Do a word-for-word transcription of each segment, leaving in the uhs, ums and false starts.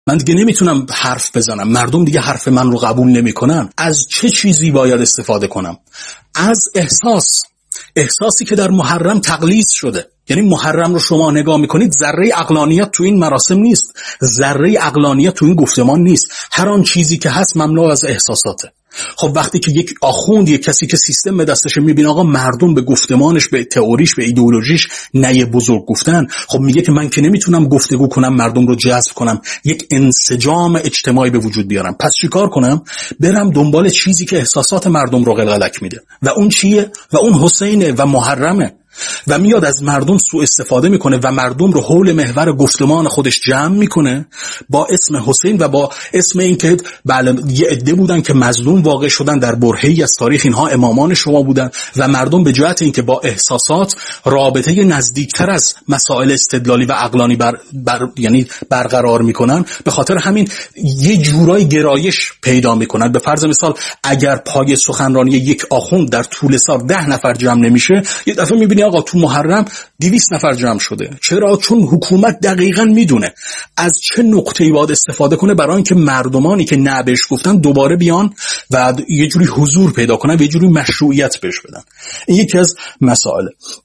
من دیگه نمیتونم حرف بزنم، مردم دیگه حرف من رو قبول نمیکنن. از چه چیزی باید استفاده کنم؟ از احساس، احساسی که در محرم تقلیص شده. یعنی محرم رو شما نگاه میکنید، ذره عقلانیت تو این مراسم نیست، ذره عقلانیت تو این گفتمان نیست، هر آن چیزی که هست مملو از احساساته. خب وقتی که یک آخوند، یک کسی که سیستم به دستش میبینه آقا مردم به گفتمانش، به تئوریش، به ایدئولوژیش نه بزرگ گفتن، خب میگه که من که نمیتونم گفتگو کنم مردم رو جذب کنم، یک انسجام اجتماعی به وجود بیارم، پس چیکار کنم؟ برم دنبال چیزی که احساسات مردم رو قلقلک میده. و اون چیه؟ و اون حسینه و محرمه. و میاد از مردم سوء استفاده میکنه و مردم رو حول محور گفتمان خودش جمع میکنه با اسم حسین و با اسم این که بله یه عده بودن که مظلوم واقع شدن در برهه‌ای از تاریخ، اینها امامان شما بودن و مردم به جهت اینکه با احساسات رابطه نزدیکتر از مسائل استدلالی و عقلانی بر, بر یعنی برقرار میکنن، به خاطر همین یه جورای گرایش پیدا میکنن. به فرض مثال اگر پای سخنرانی یک آخوند در طول سال ده نفر جمع نمیشه، یه دفعه میبینی آقا تو محرم دویست نفر جمع شده. چرا؟ چون حکومت دقیقاً میدونه از چه نقطه‌ای باید استفاده کنه برای اینکه مردمانی که نه بهش گفتن دوباره بیان و یه جوری حضور پیدا کنن و یه جوری مشروعیت بهش بدن. این یکی از مسائل.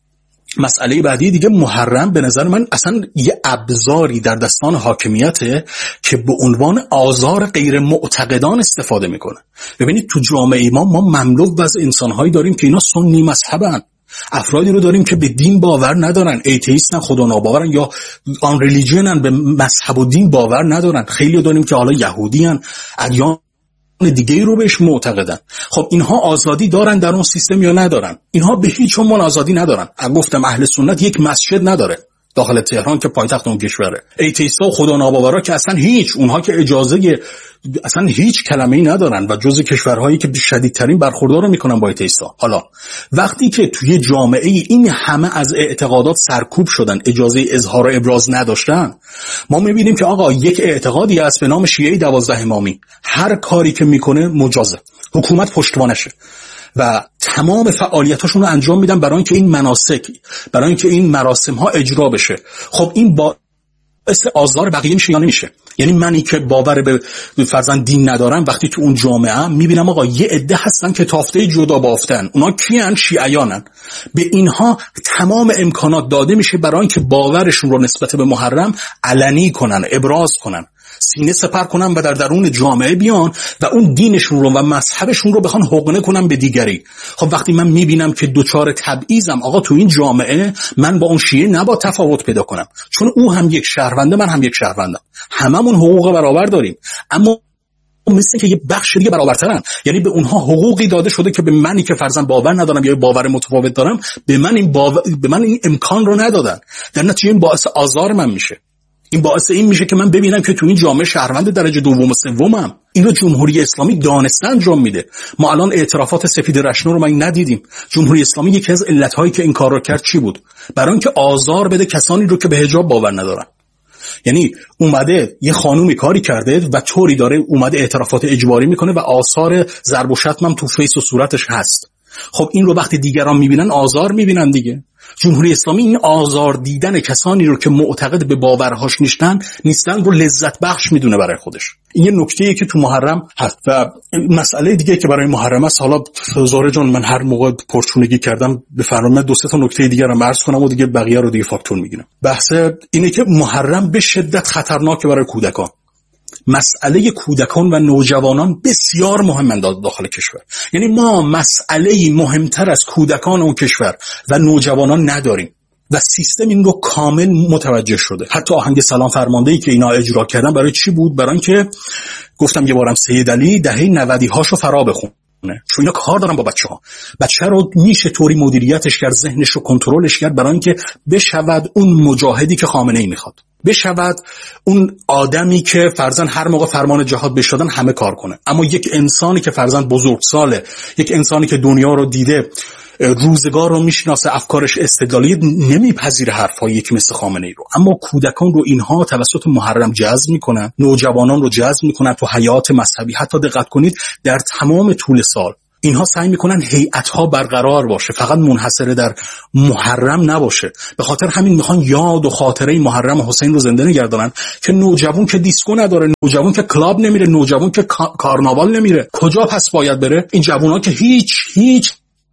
مسئله بعدی دیگه، محرم به نظر من اصلا یه ابزاری در دستان حاکمیته که به عنوان آزار غیر معتقدان استفاده میکنه. ببینید تو جامعه ما ما مملو از انسان‌هایی داریم که اینا سنی مذهبن، افرادی رو داریم که به دین باور ندارن، ایتئیستن، خدا ناباورن یا آن ریلیجنن، به مذهب و دین باور ندارن. خیلی داریم که حالا یهودیان، ادیان دیگه رو بهش معتقدن. خب اینها آزادی دارن در اون سیستم یا ندارن؟ اینها به هیچ عنوان آزادی ندارن. گفتم اهل سنت یک مسجد نداره داخل تهران که پایتخت اون کشوره. ایتئیستا و خدا ناباورا که اصلا هیچ، اونها که اجازه اصلا هیچ کلمه‌ای ندارن و جزء کشورهایی که شدیدترین برخوردار رو میکنن با ایتئیستا. حالا وقتی که توی جامعه این همه از اعتقادات سرکوب شدن، اجازه اظهار و ابراز نداشتن، ما میبینیم که آقا یک اعتقادی هست به نام شیعه دوازده امامی، هر کاری که میکنه مجازه، حکومت پشتوانشه و تمام فعالیتاشون رو انجام میدن برای اینکه این مناسک، برای اینکه این مراسم ها اجرا بشه. خب این با اسم آزار بقیه میشه یا نمیشه؟ یعنی منی که باور به فرضاً دین ندارم وقتی تو اون جامعه میبینم آقا یه عده هستن که تافته جدا بافتن، اونا کیان؟ شیعیانن. به اینها تمام امکانات داده میشه برای اینکه باورشون رو نسبت به محرم علنی کنن، ابراز کنن، سینه سپر کنن و در درون جامعه بیان و اون دینشون رو و مذهبشون رو بخوان حقنه کنن به دیگری. خب وقتی من میبینم که دوچار تبعیضم آقا تو این جامعه، من با اون شیعه نباید تفاوت پیدا کنم، چون او هم یک شهرونده، من هم یک شهروندم، هممون حقوق برابر داریم، اما مثل که یه بخش دیگه برابرترن. یعنی به اونها حقوقی داده شده که به منی که فرضاً باور ندارم یا باور متفاوت دارم، به من این باور، به من این امکان رو ندادن. در نتیجه این باعث آزار من میشه. این باعث این میشه که من ببینم که تو این جامعه شهروند درجه دوم و سومم. اینو جمهوری اسلامی دانسته انجام میده. ما الان اعترافات سپید رشنو رو ما ندیدیم. جمهوری اسلامی یکی از علتهایی که این کار رو کرد چی بود؟ برای اینکه آزار بده کسانی رو که به حجاب باور ندارن. یعنی اومده یه خانومی کاری کرده و طوری داره اومده اعترافات اجباری میکنه و آثار ضرب و شتم هم تو فیس و صورتش هست. خب این رو وقتی دیگران میبینن آزار میبینن دیگه. جمهوری اسلامی این آزار دیدن کسانی رو که معتقد به باورهاش نیستن نیستن رو لذت بخش میدونه برای خودش. این یه نکته‌ایه که تو محرم هست. و مسئله دیگه که برای محرم است، حالا زهره جان من هر موقع پرچونگی کردم بفرمایید دو سه تا نکته دیگه رو عرض کنم و دیگه بقیه رو دیگه فاکتور میگیرم. بحث اینه که محرم به شدت خطرناکه برای کودکان. مسئله کودکان و نوجوانان بسیار مهمه داخل کشور. یعنی ما مسئله مهمتر از کودکان اون کشور و نوجوانان نداریم و سیستم این رو کامل متوجه شده. حتی آهنگ سلام فرمانده‌ای که اینا اجرا کردن برای چی بود؟ برای اینکه گفتم یه بارم سید علی دهه نود هاشو فرا بخونه، چون اینا کار دارن با بچه‌ها. بچه رو میشه طوری مدیریتش کرد، ذهنش رو کنترلش کرد برای اینکه بشود اون مجاهدی که خامنه‌ای میخواد، بشود اون آدمی که فرضاً هر موقع فرمان جهاد بهش دادن همه کار کنه. اما یک انسانی که فرضاً بزرگساله، یک انسانی که دنیا رو دیده، روزگار رو میشناسه، افکارش استدلالی، نمیپذیره حرفایی که مثل خامنه‌ای رو. اما کودکان رو اینها توسط محرم جذب میکنن، نوجوانان رو جذب میکنن تو حیات مذهبی. حتی دقت کنید در تمام طول سال اینها سعی میکنن هیئت‌ها برقرار باشه، فقط منحصر در محرم نباشه. به خاطر همین میخوان یاد و خاطره محرم حسین رو زنده نگردانن که نوجوان که دیسکو نداره، نوجوان که کلاب نمیره، نوجوان که کارناوال نمیره، کجا پس باید بره؟ این جوونا که هیچ هیچ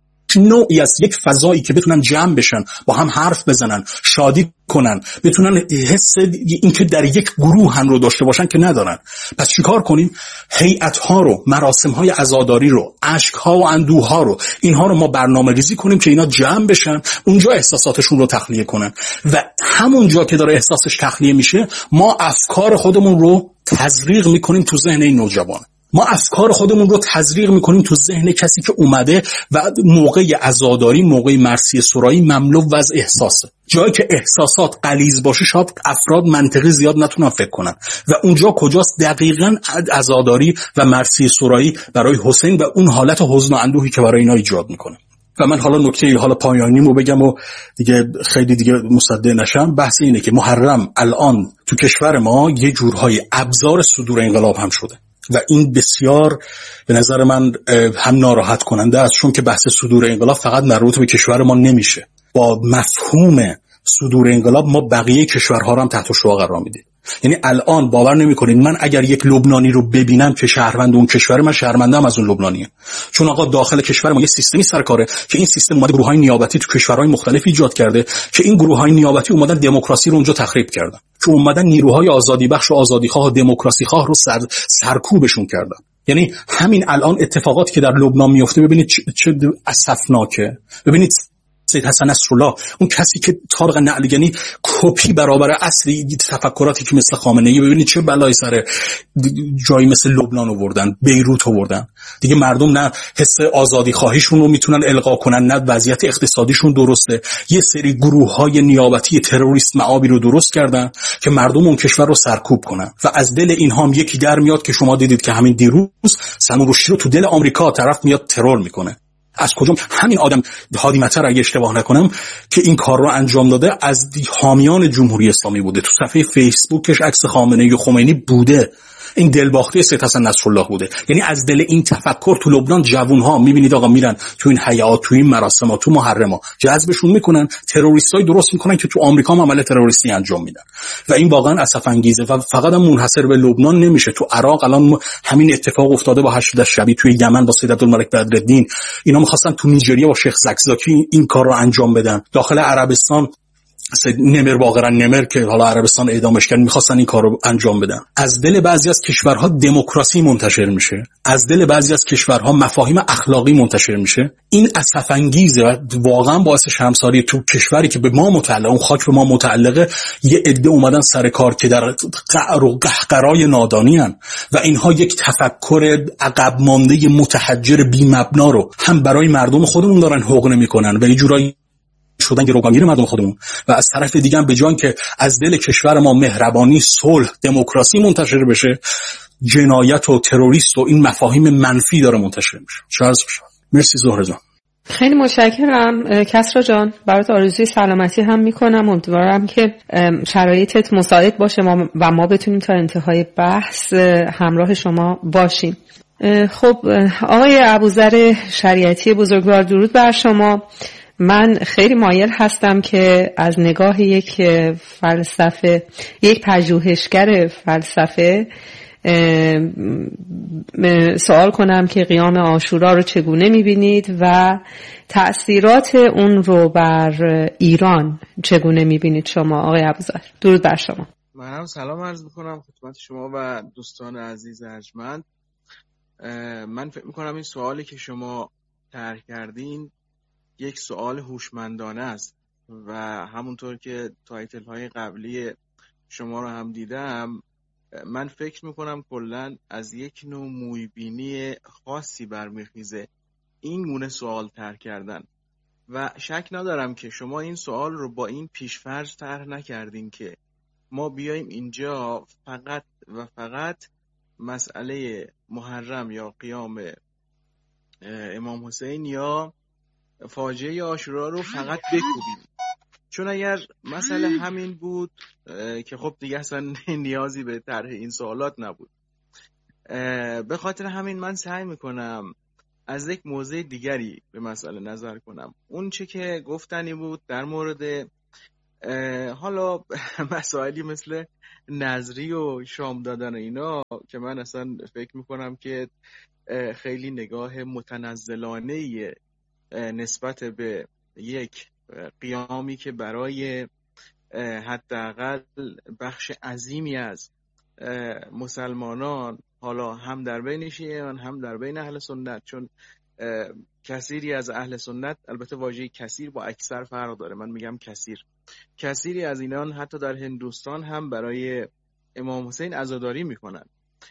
نوعی از یک فضایی که بتونن جمع بشن، با هم حرف بزنن، شادی کنن، بتونن حس این که در یک گروه هم رو داشته باشن که ندارن. پس چیکار کنیم؟ هیئت‌ها رو، مراسم‌های عزاداری رو، اشک‌ها و اندوه‌ها رو، اینها رو ما برنامه‌ریزی کنیم که اینا جمع بشن، اونجا احساساتشون رو تخلیه کنن و همونجا که داره احساسش تخلیه میشه ما افکار خودمون رو تزریق میکنیم تو ذهن این نوجوان. ما افکار خودمون رو تزریق میکنیم تو ذهن کسی که اومده و موقع عزاداری، موقع مرثیه سرایی مملو و از احساسه. جایی که احساسات غلیظ باشه شاید افراد منطقی زیاد نتونن فکر کنن و اونجا کجاست؟ دقیقاً عزاداری و مرثیه سرایی برای حسین و اون حالت حزن و اندوهی که برای اینا ایجاد میکنه. و من حالا نکته حالا پایانیمو بگم و دیگه خیلی دیگه مصدق نشم. بحث اینه که محرم الان تو کشور ما یه جورهای ابزار صدور انقلاب هم شده و این بسیار به نظر من هم ناراحت کننده است، چون که بحث صدور انقلاب فقط مربوط به کشور ما نمیشه. با مفهوم صدور انقلاب ما بقیه کشورها رو هم تحت شعاع قرار میدیم. یعنی الان باور نمیکنید من اگر یک لبنانی رو ببینم که شهروند اون کشور، من شرمنده‌ام از اون لبنانیه، چون آقا داخل کشور ما یه سیستمی سر کاره که این سیستم اومده گروه‌های نیابتی تو کشورهای مختلف ایجاد کرده که این گروه‌های نیابتی اومدن دموکراسی رو اونجا تخریب کردن، که اومدن نیروهای آزادی بخش و آزادیخواه و دموکراسی خواه رو سر سرکوبشون کردن. یعنی همین الان اتفاقاتی که در لبنان میفته ببینید چه اسفناکه. ببینید سید حسن نصرالله، اون کسی که طارق نعلگنی کپی برابر اصلی تفکراتی که مثل خامنه‌ای، ببینید چه بلایی سر جایی مثل لبنان آوردن، بیروت آوردن. دیگه مردم نه حس آزادی خواهیشون رو میتونن القا کنن، نه وضعیت اقتصادیشون درسته. یه سری گروه‌های نیابتی تروریست معابی رو درست کردن که مردم اون کشور رو سرکوب کنن و از دل اینها هم یکی در میاد که شما دیدید که همین دیروز سنوروشی رو تو دل آمریکا طرف میاد ترور میکنه. از کجا؟ همین آدم هادی مطر اگه اشتباه نکنم که این کار رو انجام داده از حامیان جمهوری اسلامی بوده، تو صفحه فیسبوکش عکس خامنه‌ای و خمینی بوده، این دلباخته سید حسن نصرالله بوده. یعنی از دل این تفکر تو لبنان جوان‌ها میبینید آقا میرن تو این حیات، تو این مراسم‌ها، تو محرم‌ها جذبشون میکنن، تروریستای درست میکنن که تو آمریکا هم عمل تروریستی انجام میدن و این واقعا اسف انگیزه و فقط هم منحصر به لبنان نمیشه. تو عراق الان همین اتفاق افتاده با هشت شبی، توی یمن با سید عبدالملک بدرالدین، اینا می‌خواستن تو نیجریه با شیخ زکزاکی این کار رو انجام بدن. داخل عربستان سید نمر واقعا نمر که حالا عربستان اعدامش کرد میخواستن این کارو انجام بدن. از دل بعضی از کشورها دموکراسی منتشر میشه، از دل بعضی از کشورها مفاهیم اخلاقی منتشر میشه. این اسف انگیزه و واقعا باعث شرمساری تو کشوری که به ما متعلق، اون خاک به ما متعلقه، یه عده اومدن سر کار که در قعر و قهقرای نادانی ان و اینها یک تفکر عقب مانده متحجر بی مبنا رو هم برای مردم خودمون دارن حقن میکنن و یه جورایی شدن گروگانگیر مردم خودمون و از طرف دیگه هم به جای که از دل کشور ما مهربانی، صلح، دموکراسی منتشر بشه، جنایت و تروریست و این مفاهیم منفی داره منتشر میشه. شاید مرسی زهره جان. خیلی متشکرم کسرا جان، برات آرزوی سلامتی هم میکنم. امیدوارم که شرایطت مساعد باشه و ما بتونیم تا انتهای بحث همراه شما باشیم. خب آقای ابوذر شریعتی بزرگوار، درود بر شما. من خیلی مایل هستم که از نگاه یک فلسفه، یک پژوهشگر فلسفه سوال کنم که قیام عاشورا رو چگونه میبینید و تأثیرات اون رو بر ایران چگونه میبینید شما آقای ابوذر؟ درود بر شما. منم سلام عرض میکنم خدمت شما و دوستان عزیز ارجمند. من فکر میکنم این سوالی که شما طرح کردین یک سوال هوشمندانه است و همونطور که تایتل های قبلی شما رو هم دیدم، من فکر میکنم کلن از یک نوع مویبینی خاصی برمیخیزه این گونه سوال طرح کردن و شک ندارم که شما این سوال رو با این پیشفرض طرح نکردین که ما بیایم اینجا فقط و فقط مسئله محرم یا قیام امام حسین یا فاجعه عاشورا رو فقط بکوبیم، چون اگر مسئله همین بود که خب دیگه اصلا نیازی به طرح این سوالات نبود. به خاطر همین من سعی میکنم از یک موضع دیگری به مسئله نظر کنم. اون چه که گفتنی بود در مورد حالا مسائلی مثل نظری و شام دادن و اینا که من اصلا فکر میکنم که خیلی نگاه متنزلانه نسبت به یک قیامی که برای حداقل بخش عظیمی از مسلمانان، حالا هم در بین شیعیان هم در بین اهل سنت، چون کثیری از اهل سنت، البته واژه کثیر با اکثر فرق داره، من میگم کثیر، کثیری از اینان حتی در هندوستان هم برای امام حسین عزاداری میکنن.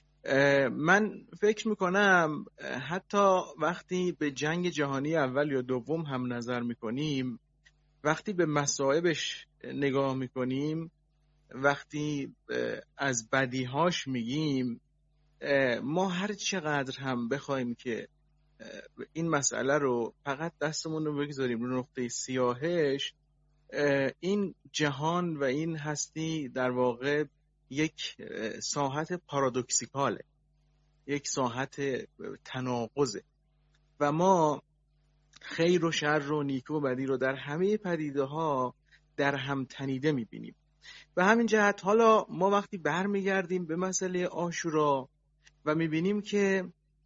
من فکر میکنم حتی وقتی به جنگ جهانی اول یا دوم هم نظر میکنیم، وقتی به مصائبش نگاه میکنیم، وقتی از بدیهاش میگیم، ما هر چقدر هم بخوایم که این مسئله رو فقط دستمون رو بگذاریم رو نقطه سیاهش، این جهان و این هستی در واقع یک ساحت پارادوکسیکاله، یک ساحت تناقضه و ما خیر و شر و نیکو و بدی رو در همه پدیده ها در هم تنیده میبینیم. و همین جهت حالا ما وقتی برمیگردیم به مسئله عاشورا و میبینیم که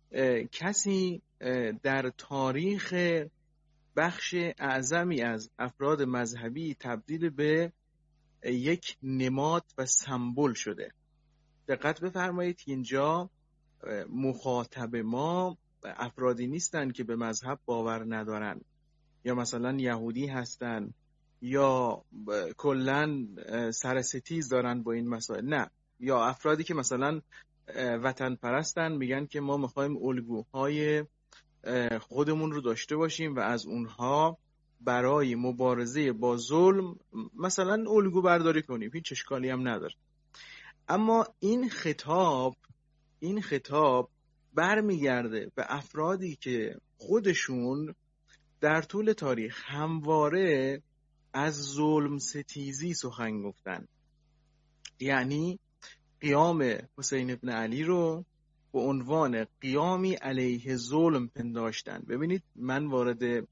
کسی در تاریخ بخش اعظمی از افراد مذهبی تبدیل به یک نماد و سمبل شده. دقت بفرمایید که اینجا مخاطب ما افرادی نیستن که به مذهب باور ندارن یا مثلا یهودی هستن یا کلن سرستیز دارن با این مسائل، نه، یا افرادی که مثلا وطن پرستن، میگن که ما میخوایم الگوهای خودمون رو داشته باشیم و از اونها برای مبارزه با ظلم مثلا الگو برداری کنیم، هیچ اشکالی هم نداره. اما این خطاب این خطاب برمیگرده به افرادی که خودشون در طول تاریخ همواره از ظلم ستیزی سخن گفتن، یعنی قیام حسین ابن علی رو به عنوان قیامی علیه ظلم پنداشتن. ببینید من وارد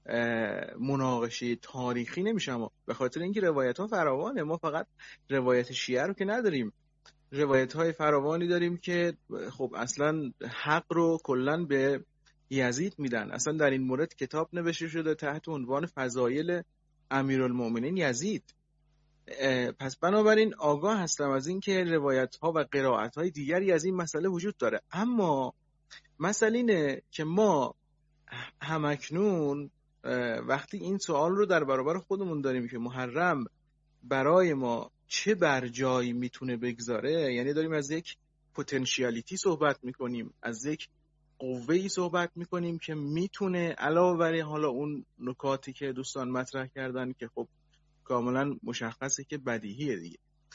مناقشه تاریخی نمیشم به خاطر اینکه روایت ها فراوانه، ما فقط روایت شیعه رو که نداریم، روایت های فراوانی داریم که خب اصلا حق رو کلن به یزید میدن. اصلا در این مورد کتاب نوشته شده تحت عنوان فضایل امیرالمومنین یزید. پس بنابراین آگاه هستم از این که روایت ها و قرائت های دیگری از این مسئله وجود داره. اما مسئله اینه که ما همکنون وقتی این سوال رو در برابر خودمون داریم که محرم برای ما چه بر جایی میتونه بگذاره، یعنی داریم از یک پتانسیالیتی صحبت میکنیم، از یک قوه‌ای صحبت میکنیم که میتونه علاوه بر حالا اون نکاتی که دوستان مطرح کردن که خب کاملا مشخصه که بدیهیه دیگه،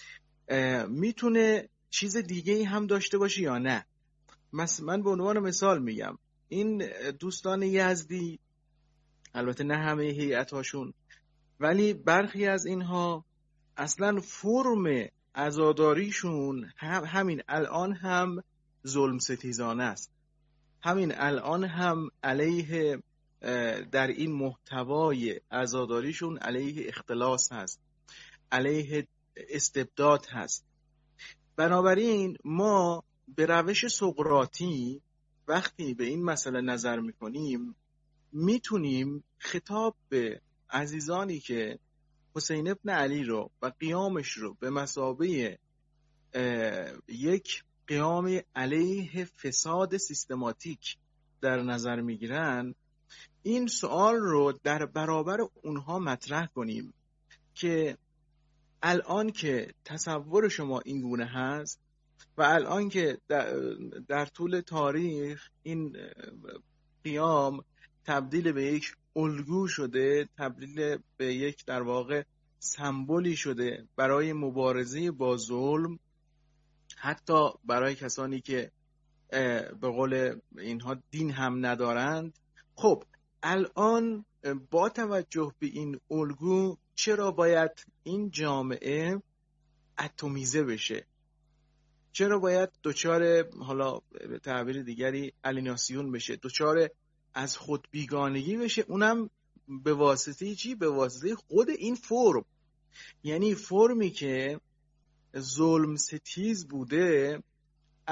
میتونه چیز دیگه‌ای هم داشته باشه یا نه. من به عنوان مثال میگم این دوستان یزدی، البته نه همه هیئت‌هاشون، ولی برخی از اینها اصلا فرم عزاداریشون هم همین الان هم ظلم ستیزانه است، همین الان هم علیه در این محتوای عزاداریشون علیه اختلاس هست، علیه استبداد هست. بنابراین ما به روش سقراطی وقتی به این مسئله نظر میکنیم میتونیم خطاب به عزیزانی که حسین ابن علی رو و قیامش رو به مثابه یک قیام علیه فساد سیستماتیک در نظر میگیرن، این سوال رو در برابر اونها مطرح کنیم که الان که تصور شما این گونه هست و الان که در, در طول تاریخ این قیام تبدیل به یک الگو شده، تبدیل به یک در واقع سمبولی شده برای مبارزه با ظلم، حتی برای کسانی که به قول اینها دین هم ندارند. خب الان با توجه به این الگو چرا باید این جامعه اتمیزه بشه؟ چرا باید دچار، حالا به تعبیر دیگری، الیناسیون بشه، دچار از خود بیگانگی بشه، اونم به واسطه چی؟ به واسطه خود این فرم. یعنی فرمی که ظلم ستیز بوده